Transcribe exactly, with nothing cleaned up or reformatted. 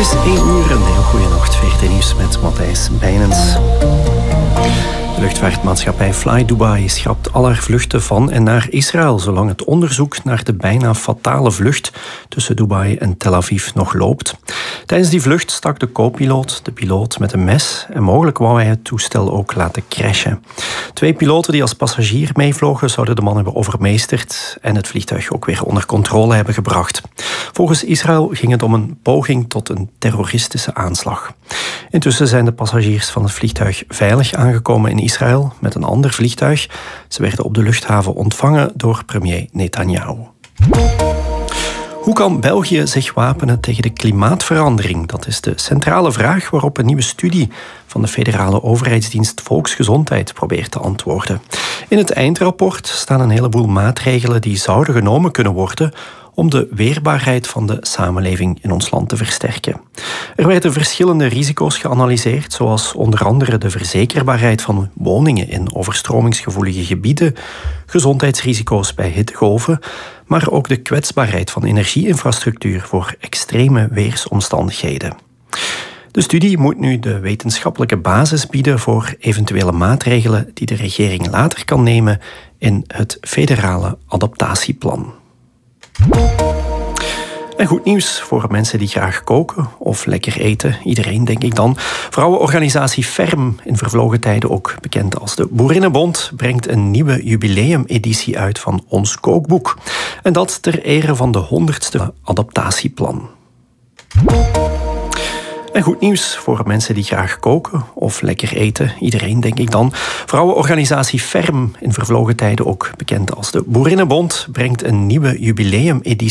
is één uur, een heel goede nacht. Veertien nieuws met Matthijs Bijnens. De luchtvaartmaatschappij Fly Dubai schrapt al haar vluchten van en naar Israël, zolang het onderzoek naar de bijna fatale vlucht tussen Dubai en Tel Aviv nog loopt. Tijdens die vlucht stak de co-piloot de piloot met een mes en mogelijk wou hij het toestel ook laten crashen. Twee piloten die als passagier meevlogen zouden de man hebben overmeesterd en het vliegtuig ook weer onder controle hebben gebracht. Volgens Israël ging het om een poging tot een terroristische aanslag. Intussen zijn de passagiers van het vliegtuig veilig aangekomen in Israël met een ander vliegtuig. Ze werden op de luchthaven ontvangen door premier Netanyahu. Hoe kan België zich wapenen tegen de klimaatverandering? Dat is de centrale vraag waarop een nieuwe studie van de federale overheidsdienst Volksgezondheid probeert te antwoorden. In het eindrapport staan een heleboel maatregelen die zouden genomen kunnen worden om de weerbaarheid van de samenleving in ons land te versterken. Er werden verschillende risico's geanalyseerd, zoals onder andere de verzekerbaarheid van woningen in overstromingsgevoelige gebieden, gezondheidsrisico's bij hittegolven, maar ook de kwetsbaarheid van energieinfrastructuur voor extreme weersomstandigheden. De studie moet nu de wetenschappelijke basis bieden voor eventuele maatregelen die de regering later kan nemen in het federale adaptatieplan. En goed nieuws voor mensen die graag koken of lekker eten. Iedereen, denk ik dan. Vrouwenorganisatie Ferm, in vervlogen tijden ook bekend als de Boerinnenbond, brengt een nieuwe jubileumeditie uit van Ons Kookboek. En dat ter ere van de honderdste adaptatieplan. En goed nieuws voor mensen die graag koken of lekker eten. Iedereen, denk ik dan. Vrouwenorganisatie Ferm, in vervlogen tijden ook bekend als de Boerinnenbond, brengt een nieuwe jubileumeditie